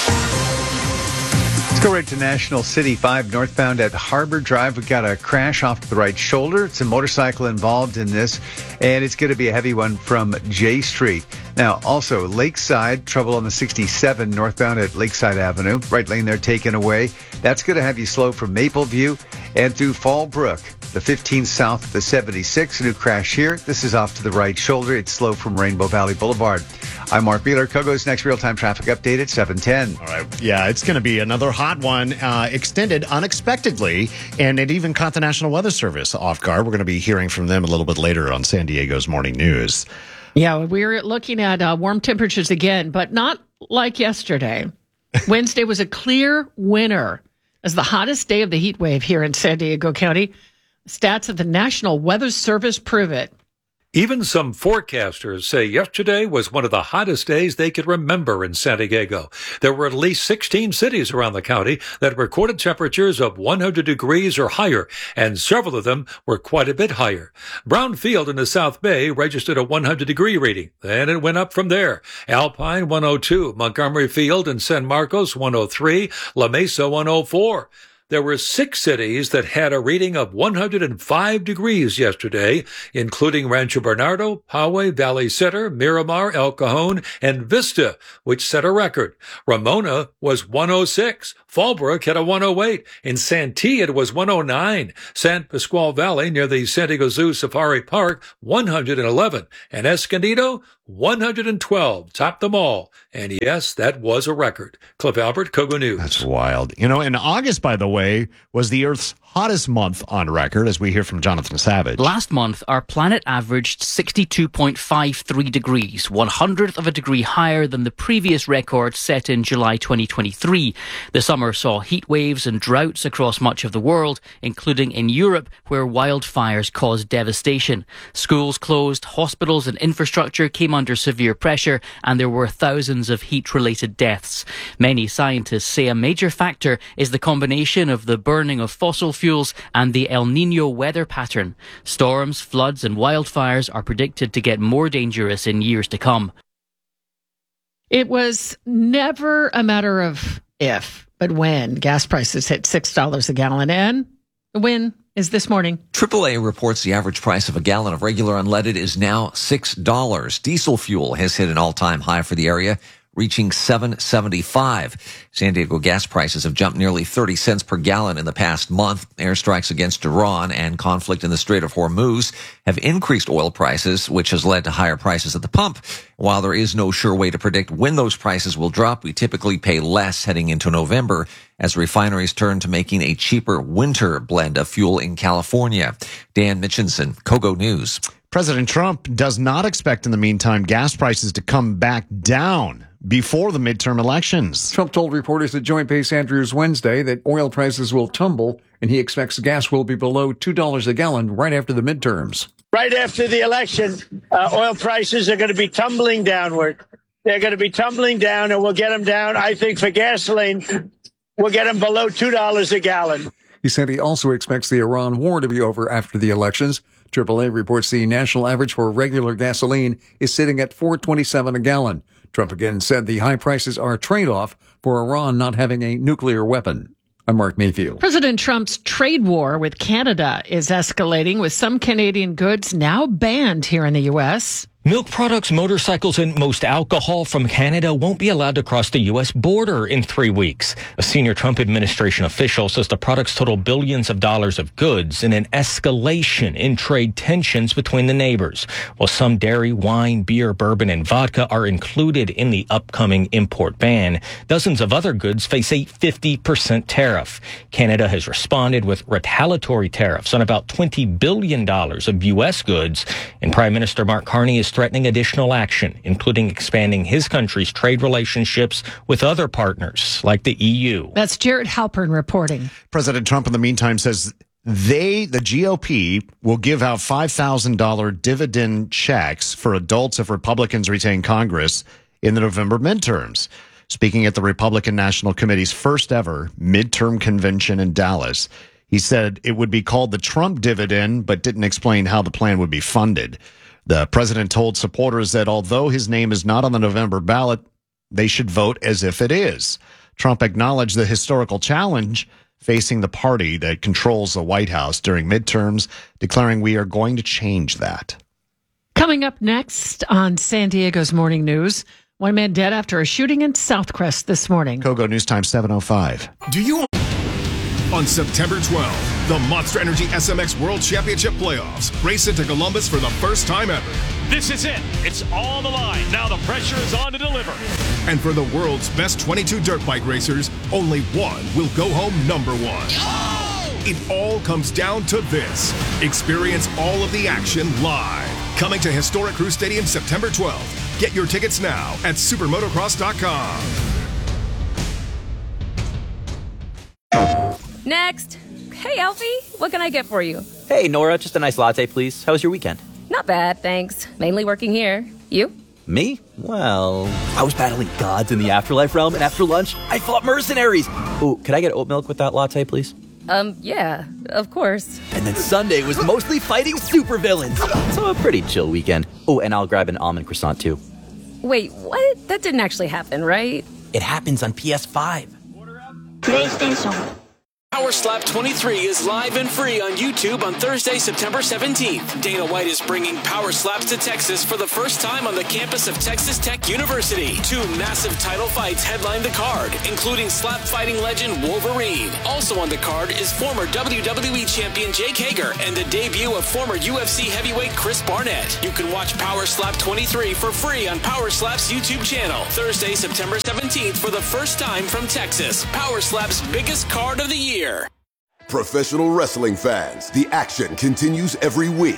Let's go right to National City five northbound at Harbor Drive. We've got a crash off to the right shoulder. It's a motorcycle involved in this, and it's going to be a heavy one from J Street. Now, also, Lakeside, trouble on the sixty-seven northbound at Lakeside Avenue. Right lane there taken away. That's going to have you slow from Mapleview and through Fallbrook. The fifteen south of the seventy-six, a new crash here. This is off to the right shoulder. It's slow from Rainbow Valley Boulevard. I'm Mark Beeler. Kogo's next real-time traffic update at seven ten. All right. Yeah, it's going to be another hot one, uh, extended unexpectedly, and it even caught the National Weather Service off guard. We're going to be hearing from them a little bit later on San Diego's Morning News. Yeah, we're looking at uh, warm temperatures again, but not like yesterday. Wednesday was a clear winner as the hottest day of the heat wave here in San Diego County. Stats of the National Weather Service prove it. Even some forecasters say yesterday was one of the hottest days they could remember in San Diego. There were at least sixteen cities around the county that recorded temperatures of one hundred degrees or higher, and several of them were quite a bit higher. Brownfield in the South Bay registered a one hundred degree reading. Then it went up from there. Alpine one oh two, Montgomery Field and San Marcos one oh three, La Mesa one oh four. There were six cities that had a reading of one hundred five degrees yesterday, including Rancho Bernardo, Poway, Valley Center, Miramar, El Cajon, and Vista, which set a record. Ramona was one oh six. Fallbrook had a one oh eight. In Santee, it was one oh nine. San Pasqual Valley, near the San Diego Zoo Safari Park, one hundred eleven. And Escondido, one hundred twelve. Topped them all. And yes, that was a record. Cliff Albert, Kogo News. That's wild. You know, in August, by the way, was the Earth's hottest month on record, as we hear from Jonathan Savage. Last month, our planet averaged sixty-two point five three degrees, one hundredth of a degree higher than the previous record set in July twenty twenty-three. The summer saw heat waves and droughts across much of the world, including in Europe, where wildfires caused devastation. Schools closed, hospitals and infrastructure came under severe pressure, and there were thousands of heat-related deaths. Many scientists say a major factor is the combination of the burning of fossil fuels and the El Niño weather pattern. Storms, floods and wildfires are predicted to get more dangerous in years to come. It was never a matter of if, but when gas prices hit six dollars a gallon. And when is this morning. triple A reports the average price of a gallon of regular unleaded is now six dollars. Diesel fuel has hit an all-time high for the area, reaching seven seventy-five. San Diego gas prices have jumped nearly thirty cents per gallon in the past month. Airstrikes against Iran and conflict in the Strait of Hormuz have increased oil prices, which has led to higher prices at the pump. While there is no sure way to predict when those prices will drop, we typically pay less heading into November as refineries turn to making a cheaper winter blend of fuel in California. Dan Mitchinson, Kogo News. President Trump does not expect in the meantime gas prices to come back down before the midterm elections. Trump told reporters at Joint Base Andrews Wednesday that oil prices will tumble and he expects gas will be below two dollars a gallon right after the midterms. Right after the election, uh, oil prices are going to be tumbling downward. They're going to be tumbling down, and we'll get them down, I think, for gasoline, we'll get them below two dollars a gallon. He said he also expects the Iran war to be over after the elections. triple A reports the national average for regular gasoline is sitting at four twenty-seven a gallon. Trump again said the high prices are a trade-off for Iran not having a nuclear weapon. I'm Mark Mayfield. President Trump's trade war with Canada is escalating, with some Canadian goods now banned here in the U S Milk products, motorcycles, and most alcohol from Canada won't be allowed to cross the U S border in three weeks. A senior Trump administration official says the products total billions of dollars of goods in an escalation in trade tensions between the neighbors. While some dairy, wine, beer, bourbon, and vodka are included in the upcoming import ban, dozens of other goods face a fifty percent tariff. Canada has responded with retaliatory tariffs on about twenty billion dollars of U S goods, and Prime Minister Mark Carney is threatening additional action, including expanding his country's trade relationships with other partners like the E U. That's Jared Halpern reporting. President Trump, in the meantime, says they, the G O P, will give out five thousand dollars dividend checks for adults if Republicans retain Congress in the November midterms. Speaking at the Republican National Committee's first ever midterm convention in Dallas, he said it would be called the Trump dividend, but didn't explain how the plan would be funded. The president told supporters that although his name is not on the November ballot, they should vote as if it is. Trump acknowledged the historical challenge facing the party that controls the White House during midterms, declaring we are going to change that. Coming up next on San Diego's Morning News, one man dead after a shooting in Southcrest this morning. Kogo News Time seven oh five. Do you... On September twelfth, the Monster Energy S M X World Championship Playoffs race into Columbus for the first time ever. This is it. It's on the line. Now the pressure is on to deliver. And for the world's best twenty-two dirt bike racers, only one will go home number one. Oh! It all comes down to this. Experience all of the action live. Coming to historic Crew Stadium September twelfth. Get your tickets now at supermotocross dot com. Next. Hey, Elfie, what can I get for you? Hey, Nora, just a nice latte, please. How was your weekend? Not bad, thanks. Mainly working here. You? Me? Well, I was battling gods in the afterlife realm, and after lunch, I fought mercenaries. Oh, could I get oat milk with that latte, please? Um, yeah, of course. And then Sunday was mostly fighting supervillains. So a pretty chill weekend. Oh, and I'll grab an almond croissant, too. Wait, what? That didn't actually happen, right? It happens on P S five. PlayStation. Power Slap twenty-three is live and free on YouTube on Thursday, September seventeenth. Dana White is bringing Power Slaps to Texas for the first time on the campus of Texas Tech University. Two massive title fights headline the card, including slap fighting legend Wolverine. Also on the card is former W W E champion Jake Hager and the debut of former U F C heavyweight Chris Barnett. You can watch Power Slap twenty-three for free on Power Slap's YouTube channel. Thursday, September seventeenth for the first time from Texas. Power Slap's biggest card of the year. Professional wrestling fans, the action continues every week.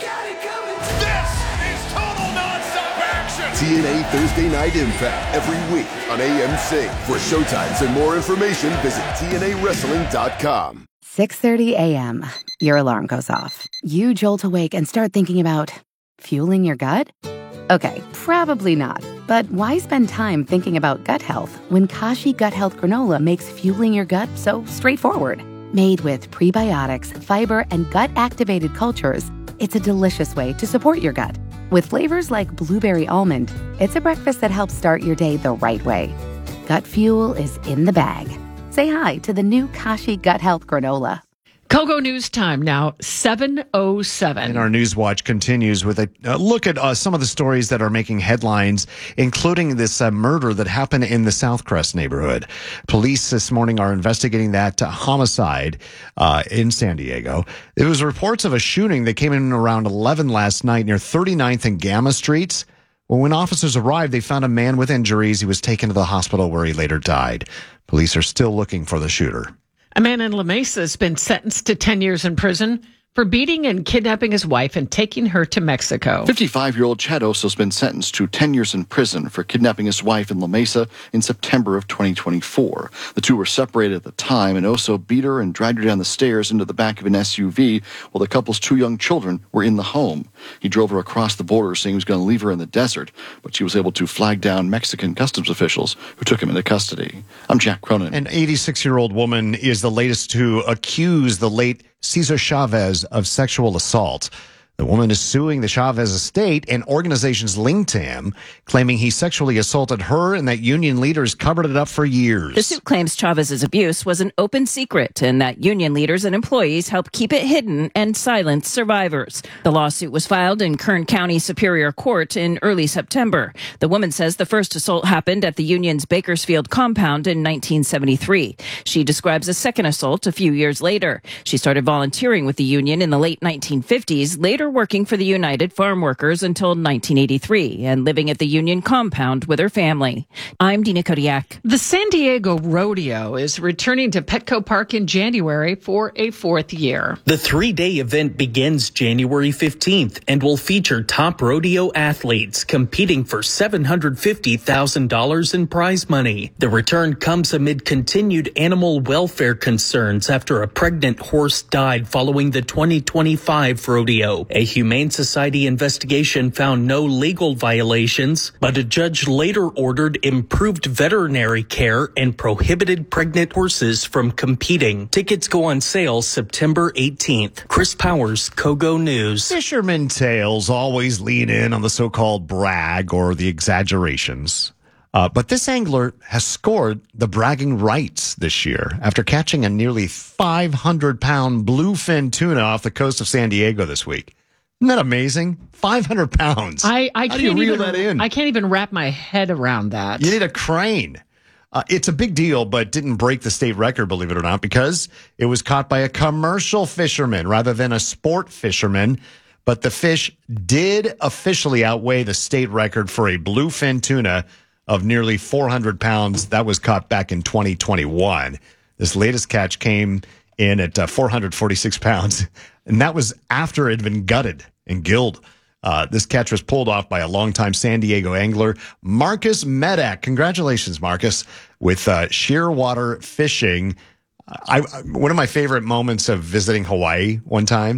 This is total nonstop action. T N A Thursday Night Impact every week on A M C. For showtimes and more information, visit T N A wrestling dot com. six thirty a.m. Your alarm goes off. You jolt awake and start thinking about fueling your gut? Okay, probably not. But why spend time thinking about gut health when Kashi Gut Health Granola makes fueling your gut so straightforward? Made with prebiotics, fiber, and gut-activated cultures, it's a delicious way to support your gut. With flavors like blueberry almond, it's a breakfast that helps start your day the right way. Gut fuel is in the bag. Say hi to the new Kashi Gut Health Granola. Kogo News Time now, seven oh seven. And our News Watch continues with a, a look at uh, some of the stories that are making headlines, including this uh, murder that happened in the Southcrest neighborhood. Police this morning are investigating that uh, homicide uh, in San Diego. There was reports of a shooting that came in around eleven last night near thirty-ninth and Gamma Streets. Well, when officers arrived, they found a man with injuries. He was taken to the hospital where he later died. Police are still looking for the shooter. A man in La Mesa has been sentenced to ten years in prison for beating and kidnapping his wife and taking her to Mexico. fifty-five-year-old Chad Oso has been sentenced to ten years in prison for kidnapping his wife in La Mesa in September of twenty twenty-four. The two were separated at the time, and Oso beat her and dragged her down the stairs into the back of an S U V while the couple's two young children were in the home. He drove her across the border saying he was going to leave her in the desert, but she was able to flag down Mexican customs officials who took him into custody. I'm Jack Cronin. An eighty-six-year-old woman is the latest to accuse the late Cesar Chavez of sexual assault. The woman is suing the Chavez estate and organizations linked to him, claiming he sexually assaulted her and that union leaders covered it up for years. The suit claims Chavez's abuse was an open secret and that union leaders and employees helped keep it hidden and silence survivors. The lawsuit was filed in Kern County Superior Court in early September. The woman says the first assault happened at the union's Bakersfield compound in nineteen seventy-three. She describes a second assault a few years later. She started volunteering with the union in the late nineteen fifties, later working for the United Farm Workers until nineteen eighty-three and living at the union compound with her family. I'm Dina Kodiak. The San Diego Rodeo is returning to Petco Park in January for a fourth year. The three-day event begins January fifteenth and will feature top rodeo athletes competing for seven hundred fifty thousand dollars in prize money. The return comes amid continued animal welfare concerns after a pregnant horse died following the twenty twenty-five rodeo. A Humane Society investigation found no legal violations, but a judge later ordered improved veterinary care and prohibited pregnant horses from competing. Tickets go on sale September eighteenth. Chris Powers, Kogo News. Fisherman tales always lean in on the so-called brag or the exaggerations. Uh, but this angler has scored the bragging rights this year after catching a nearly five hundred pound bluefin tuna off the coast of San Diego this week. Isn't that amazing? five hundred pounds. I, I How can't do you reel even, that in? I can't even wrap my head around that. You need a crane. Uh, it's a big deal, but didn't break the state record, believe it or not, because it was caught by a commercial fisherman rather than a sport fisherman. But the fish did officially outweigh the state record for a bluefin tuna of nearly four hundred pounds. That was caught back in twenty twenty-one. This latest catch came in at uh, four hundred forty-six pounds, and that was after it had been gutted and gilled. Uh, this catch was pulled off by a longtime San Diego angler, Marcus Medak. Congratulations, Marcus, with uh, Shearwater Fishing. I, I one of my favorite moments of visiting Hawaii one time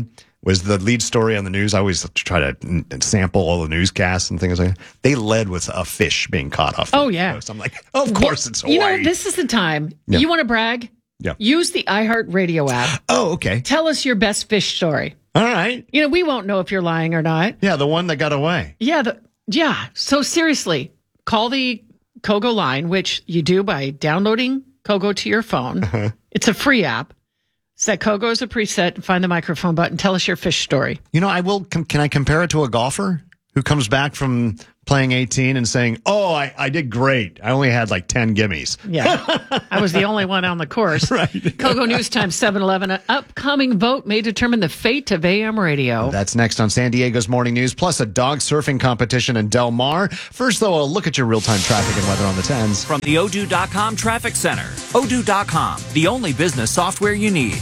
was the lead story on the news. I always try to n- sample all the newscasts and things like that. They led with a fish being caught off the Oh, yeah. coast. I'm like, of course it's You Hawaii. know, this is the time. Yeah. You want to brag? Yeah. Use the iHeartRadio app. Oh, okay. Tell us your best fish story. All right. You know, we won't know if you're lying or not. Yeah, the one that got away. Yeah, the, yeah. So seriously, call the Kogo line, which you do by downloading Kogo to your phone. Uh-huh. It's a free app. Set Kogo as a preset and find the microphone button. Tell us your fish story. You know, I will. Com- can I compare it to a golfer who comes back from playing eighteen and saying, "Oh, I, I did great. I only had like ten gimmies." Yeah, I was the only one on the course. Right. Kogo News Time seven eleven. An upcoming vote may determine the fate of A M radio. That's next on San Diego's Morning News, plus a dog surfing competition in Del Mar. First, though, a look at your real-time traffic and weather on the tens. From the Odoo dot com Traffic Center. Odoo dot com, the only business software you need.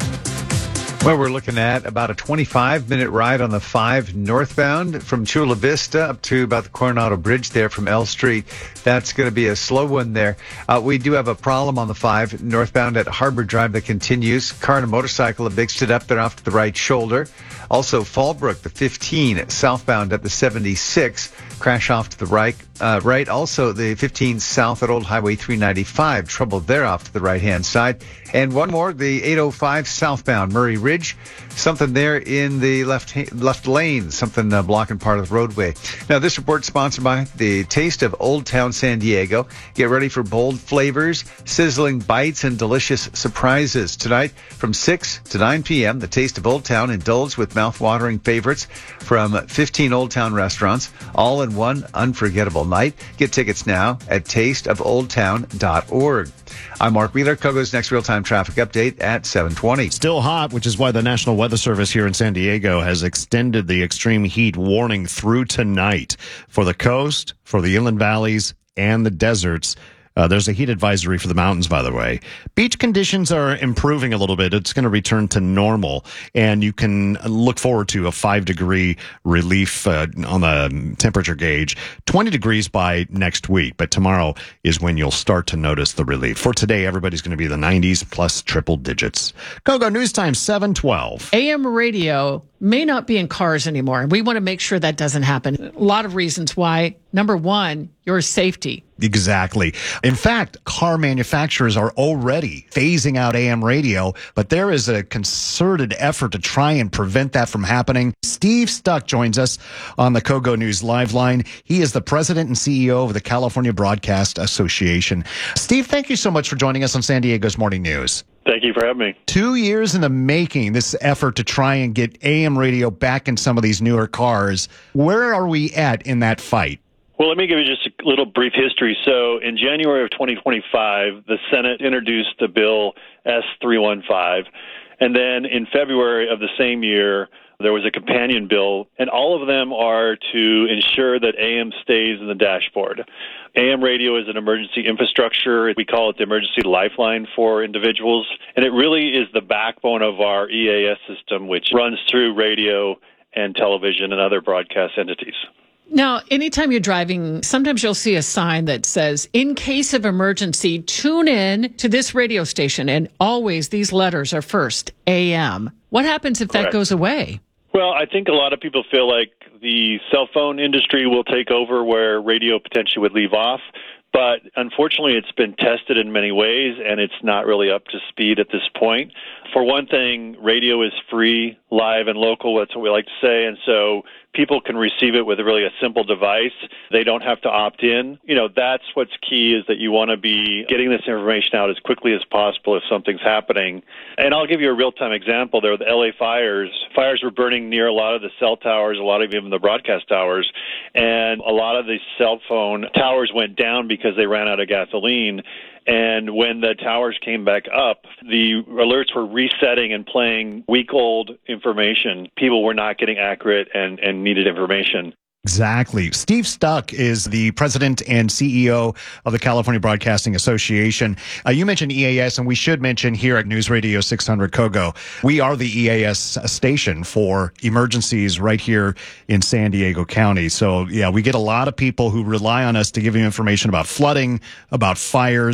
Well, we're looking at about a twenty-five minute ride on the five northbound from Chula Vista up to about the Coronado Bridge there from L Street. That's going to be a slow one there. Uh, we do have a problem on the five northbound at Harbor Drive that continues. Car and a motorcycle have mixed it up. They're off to the right shoulder. Also, Fallbrook, the fifteen southbound at the seventy-six, crash off to the right. Uh, right. Also, the fifteen south at Old Highway three ninety-five, trouble there off to the right-hand side. And one more, the eight oh five southbound Murray Ridge, something there in the left ha- left lane, something uh, blocking part of the roadway. Now, this report sponsored by the Taste of Old Town San Diego. Get ready for bold flavors, sizzling bites, and delicious surprises tonight from six to nine p.m. The Taste of Old Town. Indulge with mouth-watering favorites from fifteen Old Town restaurants, all in one unforgettable night. Get tickets now at taste of old town dot org. I'm Mark Wheeler. Kogo's next real-time traffic update at seven twenty. Still hot, which is why the National Weather Service here in San Diego has extended the extreme heat warning through tonight for the coast, for the inland valleys, and the deserts. Uh, there's a heat advisory for the mountains, by the way. Beach conditions are improving a little bit. It's going to return to normal, and you can look forward to a five-degree relief uh, on the temperature gauge, twenty degrees by next week. But tomorrow is when you'll start to notice the relief. For today, everybody's going to be in the nineties plus triple digits. Kogo News Time, seven twelve. A M radio may not be in cars anymore. We want to make sure that doesn't happen. A lot of reasons why. Number one, your safety. Exactly. In fact, car manufacturers are already phasing out A M radio, but there is a concerted effort to try and prevent that from happening. Steve Stuck joins us on the Kogo News Live Line. He is the president and C E O of the California Broadcast Association. Steve, thank you so much for joining us on San Diego's Morning News. Thank you for having me. Two years in the making, this effort to try and get A M radio back in some of these newer cars. Where are we at in that fight? Well, let me give you just a little brief history. So in January of twenty twenty-five, the Senate introduced the bill S three fifteen. And then in February of the same year, there was a companion bill, and all of them are to ensure that A M stays in the dashboard. A M radio is an emergency infrastructure. We call it the emergency lifeline for individuals, and it really is the backbone of our E A S system, which runs through radio and television and other broadcast entities. Now, anytime you're driving, sometimes you'll see a sign that says, in case of emergency, tune in to this radio station. And always these letters are first, A M. What happens if Correct. that goes away? Well, I think a lot of people feel like the cell phone industry will take over where radio potentially would leave off. But unfortunately, it's been tested in many ways, and it's not really up to speed at this point. For one thing, radio is free, live, and local. That's what we like to say. And so people can receive it with really a simple device. They don't have to opt in. You know, that's what's key, is that you want to be getting this information out as quickly as possible if something's happening. And I'll give you a real-time example. There were the L A fires. Fires were burning near a lot of the cell towers, a lot of even the broadcast towers. And a lot of the cell phone towers went down because they ran out of gasoline. And when the towers came back up, the alerts were resetting and playing week-old information. People were not getting accurate and, and needed information. Exactly. Steve Stuck is the president and C E O of the California Broadcasting Association. Uh, you mentioned E A S, and we should mention here at News Radio six hundred Kogo, we are the E A S station for emergencies right here in San Diego County. So, yeah, we get a lot of people who rely on us to give you information about flooding, about fires,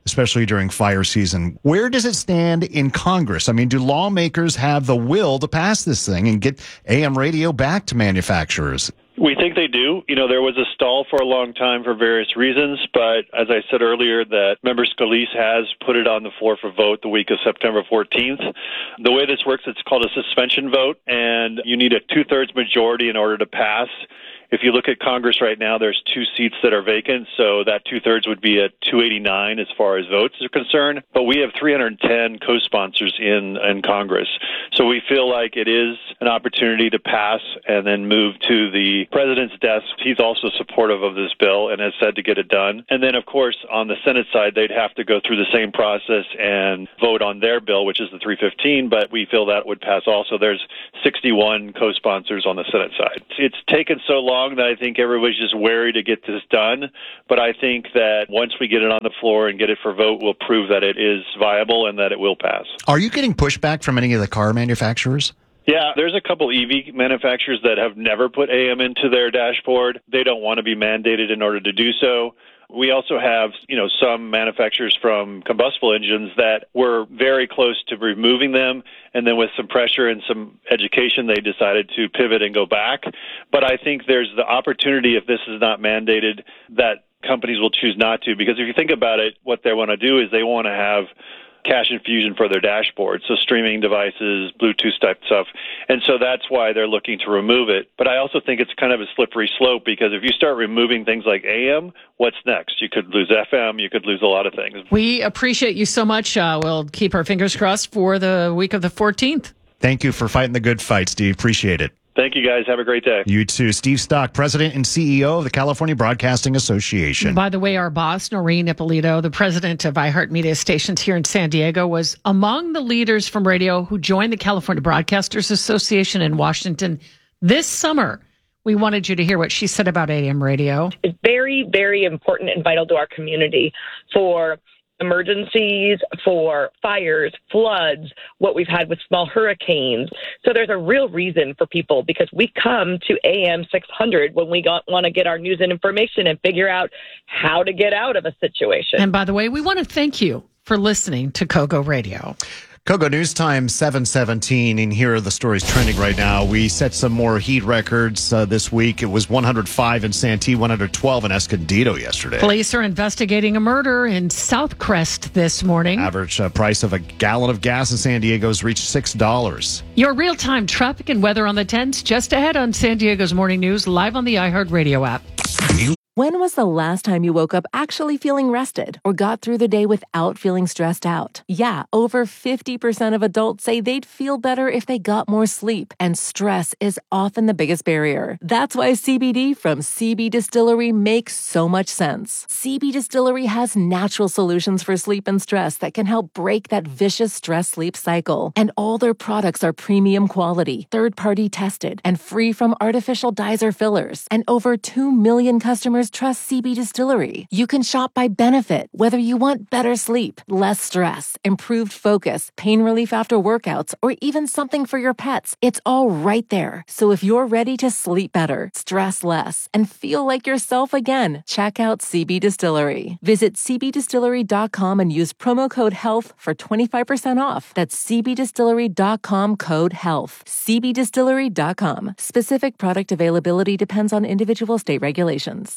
especially during fire season. Where does it stand in Congress? I mean, do lawmakers have the will to pass this thing and get A M radio back to manufacturers? We think they do. You know, there was a stall for a long time for various reasons, but as I said earlier, that Member Scalise has put it on the floor for vote the week of September fourteenth. The way this works, it's called a suspension vote, and you need a two-thirds majority in order to pass. If you look at Congress right now, there's two seats that are vacant, so that two-thirds would be at two eighty-nine as far as votes are concerned. But we have three hundred ten co-sponsors in, in Congress. So we feel like it is an opportunity to pass and then move to the president's desk. He's also supportive of this bill and has said to get it done. And then, of course, on the Senate side, they'd have to go through the same process and vote on their bill, which is the three fifteen, but we feel that would pass also. There's sixty-one co-sponsors on the Senate side. It's taken so long that I think everybody's just wary to get this done. But I think that once we get it on the floor and get it for vote, we'll prove that it is viable and that it will pass. Are you getting pushback from any of the car manufacturers? Yeah, there's a couple E V manufacturers that have never put A M into their dashboard. They don't want to be mandated in order to do so. We also have, you know, some manufacturers from combustible engines that were very close to removing them, and then with some pressure and some education, they decided to pivot and go back. But I think there's the opportunity, if this is not mandated, that companies will choose not to. Because if you think about it, what they want to do is they want to have cache infusion for their dashboard, so streaming devices, Bluetooth type stuff. And so that's why they're looking to remove it. But I also think it's kind of a slippery slope, because if you start removing things like A M, what's next? You could lose F M, you could lose a lot of things. We appreciate you so much. Uh, we'll keep our fingers crossed for the week of the fourteenth. Thank you for fighting the good fight, Steve. Appreciate it. Thank you, guys. Have a great day. You too. Steve Stock, President and C E O of the California Broadcasting Association. By the way, our boss, Noreen Ippolito, the president of iHeartMedia Stations here in San Diego, was among the leaders from radio who joined the California Broadcasters Association in Washington this summer. We wanted you to hear what she said about A M radio. It's very, very important and vital to our community for emergencies, for fires, floods, what we've had with small hurricanes. So there's a real reason for people, because we come to A M six hundred when we got, want to get our news and information and figure out how to get out of a situation. And by the way, we want to thank you for listening to Kogo Radio. Kogo News Time seven seventeen, and here are the stories trending right now. We set some more heat records uh, this week. It was one hundred five in Santee, one hundred twelve in Escondido yesterday. Police are investigating a murder in Southcrest this morning. Average uh, price of a gallon of gas in San Diego's reached six dollars. Your real-time traffic and weather on the tens just ahead on San Diego's Morning News, live on the iHeartRadio app. When was the last time you woke up actually feeling rested or got through the day without feeling stressed out? Yeah, over fifty percent of adults say they'd feel better if they got more sleep, and stress is often the biggest barrier. That's why C B D from C B Distillery makes so much sense. C B Distillery has natural solutions for sleep and stress that can help break that vicious stress-sleep cycle. And all their products are premium quality, third-party tested, and free from artificial dyes or fillers. And over two million customers trust C B Distillery. You can shop by benefit, whether you want better sleep, less stress, improved focus, pain relief after workouts, or even something for your pets. It's all right there. So if you're ready to sleep better, stress less, and feel like yourself again, check out C B Distillery. Visit c b distillery dot com and use promo code HEALTH for twenty-five percent off. That's c b distillery dot com code HEALTH. c b distillery dot com. Specific product availability depends on individual state regulations.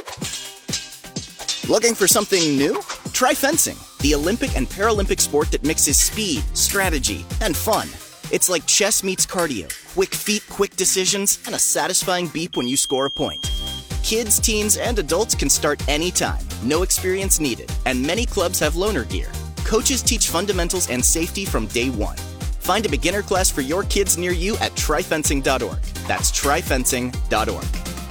Looking for something new? Try fencing, the Olympic and Paralympic sport that mixes speed, strategy, and fun. It's like chess meets cardio, quick feet, quick decisions, and a satisfying beep when you score a point. Kids, teens, and adults can start anytime, no experience needed, and many clubs have loaner gear. Coaches teach fundamentals and safety from day one. Find a beginner class for your kids near you at try fencing dot org. That's try fencing dot org.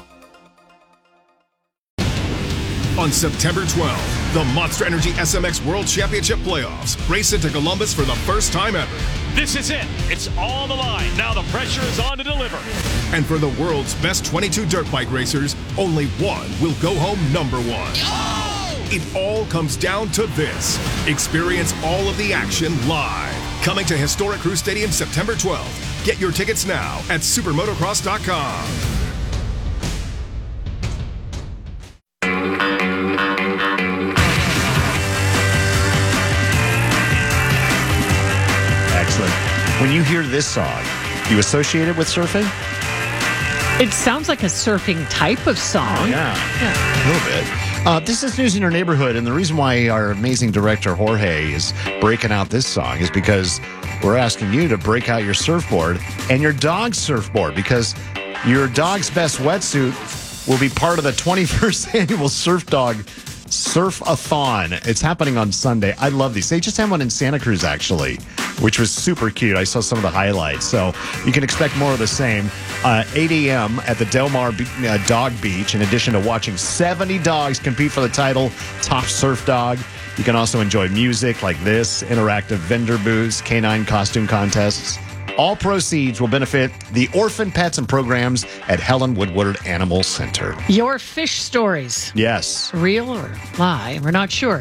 On September twelfth, the Monster Energy S M X World Championship Playoffs race into Columbus for the first time ever. This is it. It's all on the line. Now the pressure is on to deliver. And for the world's best twenty-two dirt bike racers, only one will go home number one. Oh! It all comes down to this. Experience all of the action live. Coming to historic Crew Stadium September twelfth. Get your tickets now at supermotocross dot com. When you hear this song, you associate it with surfing? It sounds like a surfing type of song. Oh, yeah. yeah, a little bit. Uh, this is News in Your Neighborhood, and the reason why our amazing director Jorge is breaking out this song is because we're asking you to break out your surfboard and your dog's surfboard, because your dog's best wetsuit will be part of the twenty-first annual Surf Dog Surf-a-thon. It's happening on Sunday. I love these. They just had one in Santa Cruz, actually, which was super cute. I saw some of the highlights. So you can expect more of the same. Uh, eight a.m. at the Del Mar Be- uh, Dog Beach, in addition to watching seventy dogs compete for the title Top Surf Dog. You can also enjoy music like this, interactive vendor booths, canine costume contests. All proceeds will benefit the orphan pets and programs at Helen Woodward Animal Center. Your fish stories. Yes. Real or lie, we're not sure.